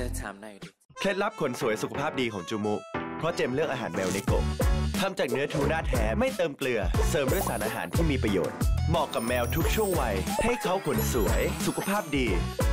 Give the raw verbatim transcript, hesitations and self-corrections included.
ถามหน่อยดิเคล็ดลับขนสวยสุขภาพดีของจูมุเพราะเจมเลือกอาหารแมวเนโกะทำจากเนื้อทูน่าแท้ไม่เติมเกลือเสริมด้วยสารอาหารที่มีประโยชน์เหมาะกับแมวทุกช่วงวัยให้เขาขนสวยสุขภาพดี